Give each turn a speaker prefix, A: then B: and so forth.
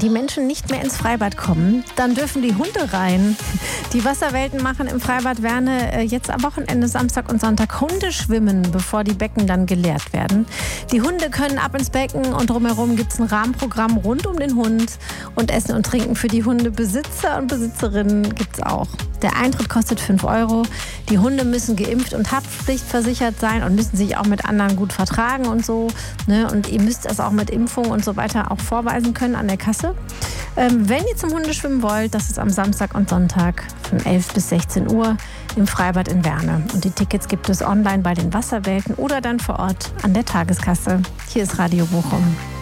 A: die Menschen nicht mehr ins Freibad kommen, dann dürfen die Hunde rein. Die Wasserwelten machen im Freibad Werne jetzt am Wochenende, Samstag und Sonntag, Hundeschwimmen, bevor die Becken dann geleert werden. Die Hunde können ab ins Becken und drumherum gibt es ein Rahmenprogramm rund um den Hund. Und Essen und Trinken für die Hundebesitzer und Besitzerinnen gibt es auch. Der Eintritt kostet 5 €. Die Hunde müssen geimpft und haftpflichtversichert sein und müssen sich auch mit anderen gut vertragen und so. Ne? Und ihr müsst es auch mit Impfung und so weiter auch vorweisen können an der Kasse. Wenn ihr zum Hundeschwimmen wollt, das ist am Samstag und Sonntag von 11 bis 16 Uhr im Freibad in Werne. Und die Tickets gibt es online bei den Wasserwelten oder dann vor Ort an der Tageskasse. Hier ist Radio Bochum.